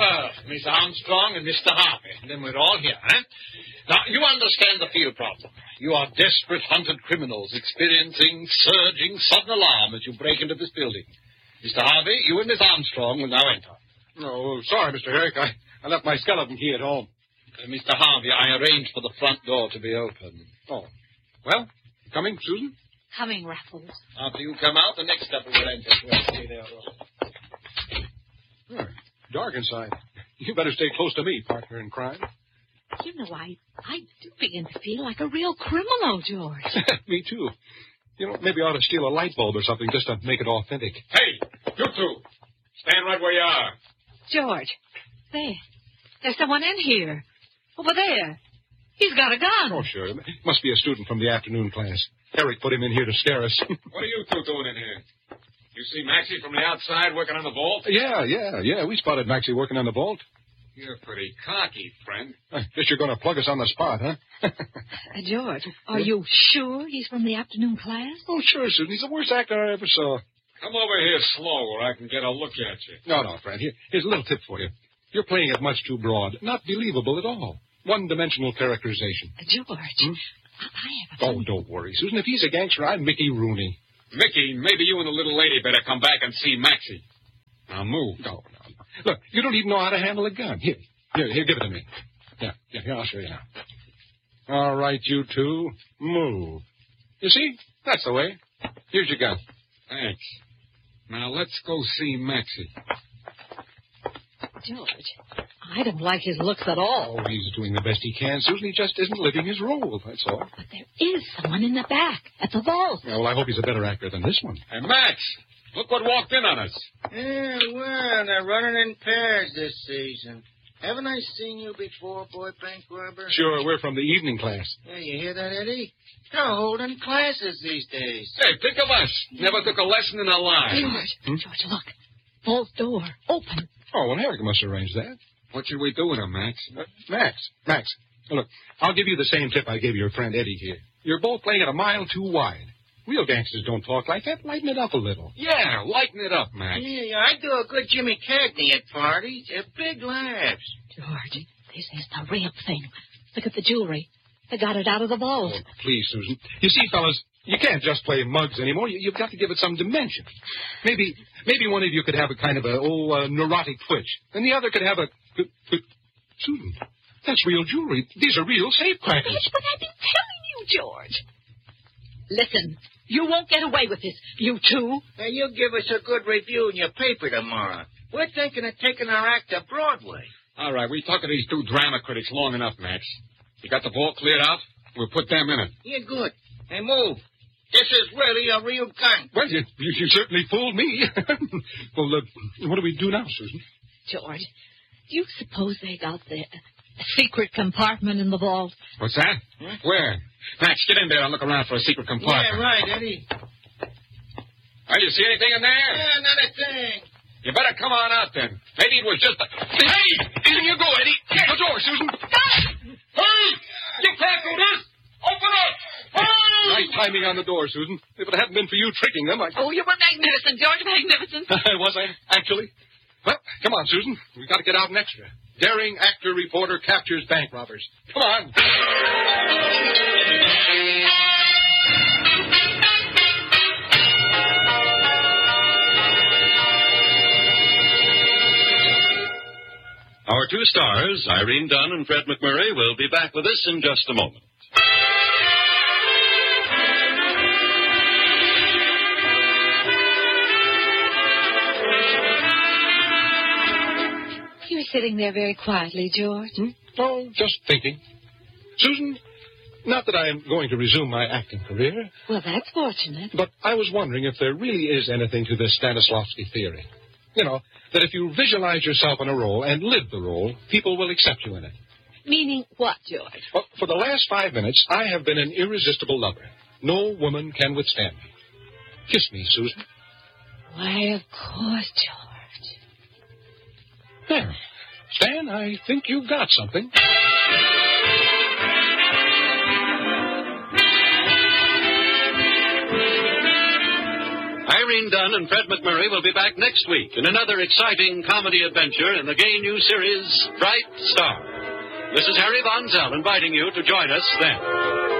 Well, Miss Armstrong and Mr. Harvey. And then we're all here, eh? Now, you understand the field problem. You are desperate hunted criminals experiencing surging sudden alarm as you break into this building. Mr. Harvey, you and Miss Armstrong will now enter. Oh, sorry, Mr. Herrick. I left my skeleton key at home. Mr. Harvey, I arranged for the front door to be open. Oh. Well, coming, Susan? Coming, Raffles. After you come out, the next couple will enter. We'll stay there. Dark inside. You better stay close to me, partner in crime. You know, I do begin to feel like a real criminal, George. Me too. You know, maybe I ought to steal a light bulb or something just to make it authentic. Hey, you two. Stand right where you are. George, there's someone in here. Over there. He's got a gun. Oh, sure. It must be a student from the afternoon class. Eric put him in here to scare us. What are you two doing in here? You see Maxie from the outside working on the vault? Yeah. We spotted Maxie working on the vault. You're pretty cocky, friend. I guess you're going to plug us on the spot, huh? George, are you sure he's from the afternoon class? Oh, sure, Susan. He's the worst actor I ever saw. Come over here slow where I can get a look at you. No, friend. Here's a little tip for you. You're playing it much too broad. Not believable at all. One-dimensional characterization. George, I have a... Oh, don't worry, Susan. If he's a gangster, I'm Mickey Rooney. Mickey, maybe you and the little lady better come back and see Maxie. Now move. No. Look, you don't even know how to handle a gun. Here, give it to me. Yeah, I'll show you now. All right, you two, move. You see? That's the way. Here's your gun. Thanks. Now let's go see Maxie. George, I don't like his looks at all. Oh, he's doing the best he can, Susan. He just isn't living his role, that's all. But there is someone in the back, at the vault. Yeah, well, I hope he's a better actor than this one. Hey, Max, look what walked in on us. Yeah, well, they're running in pairs this season. Haven't I seen you before, boy bank robber? Sure, we're from the evening class. Yeah, you hear that, Eddie? They're holding classes these days. Hey, think of us. Never took a lesson in our lives. George, look. Vault door, open. Oh, well, Eric must arrange that. What should we do with him, Max? Max, look, I'll give you the same tip I gave your friend Eddie here. You're both playing it a mile too wide. Real gangsters don't talk like that. Lighten it up a little. Yeah, lighten it up, Max. Yeah, I do a good Jimmy Cagney at parties. They're big laughs. George, this is the real thing. Look at the jewelry. They got it out of the vault. Oh, please, Susan. You see, fellas, you can't just play mugs anymore. You've got to give it some dimension. Maybe one of you could have a kind of neurotic twitch, and the other could have a... Susan, that's real jewelry. These are real safecrackers. That's what I've been telling you, George. Listen, you won't get away with this, you two. Now, you give us a good review in your paper tomorrow. We're thinking of taking our act to Broadway. All right, we talked to these two drama critics long enough, Max. You got the vault cleared out? We'll put them in it. Yeah, good. Hey, move. This is really a real gun. Well, you certainly fooled me. Well, what do we do now, Susan? George, do you suppose they got the secret compartment in the vault? What's that? Huh? Where? Max, get in there and look around for a secret compartment. Yeah, right, Eddie. Oh, you see anything in there? Yeah, not a thing. You better come on out, then. Maybe it was just a... Hey! In you go, Eddie. Get the door, Susan. Hey! You can't do this! Open up! Hey! Nice timing on the door, Susan. If it hadn't been for you tricking them, Oh, you were magnificent, George, magnificent. Was I, actually? Well, come on, Susan. We've got to get out an extra. Daring actor reporter captures bank robbers. Come on. Our two stars, Irene Dunn and Fred McMurray, will be back with us in just a moment. You're sitting there very quietly, George. Oh, just thinking. Susan, not that I am going to resume my acting career. Well, that's fortunate. But I was wondering if there really is anything to this Stanislavski theory. You know, that if you visualize yourself in a role and live the role, people will accept you in it. Meaning what, George? Well, for the last 5 minutes, I have been an irresistible lover. No woman can withstand me. Kiss me, Susan. Why, of course, George. There. Stan, I think you've got something. Irene Dunn and Fred McMurray will be back next week in another exciting comedy adventure in the gay new series, Bright Star. This is Harry Von Zell inviting you to join us then.